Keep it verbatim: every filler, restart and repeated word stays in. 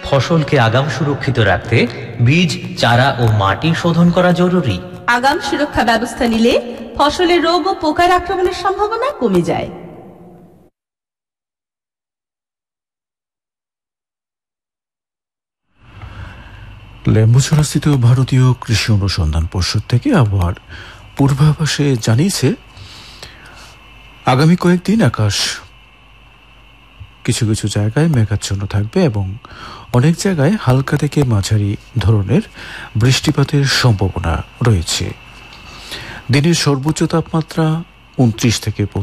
ফসলকে আগাম সুরক্ষিত রাখতে বীজ, চারা ও মাটি শোধন করা জরুরি। আগাম সুরক্ষা ব্যবস্থা নিলে ফসলের রোগ ও পোকার আক্রমণের সম্ভাবনা কমে যায়। লেম্বুছড়াস্থিত ভারতীয় কৃষি অনুসন্ধান পর্ষদ থেকে আবহাওয়ার পূর্বাভাসে জানিয়েছে, আগামী কয়েকদিন আকাশ কিছু কিছু জায়গায় মেঘাচ্ছন্ন থাকবে এবং অনেক জায়গায় হালকা থেকে মাঝারি ধরনের বৃষ্টিপাতের সম্ভাবনা রয়েছে। দিনের সর্বোচ্চ তাপমাত্রা উনত্রিশ থেকে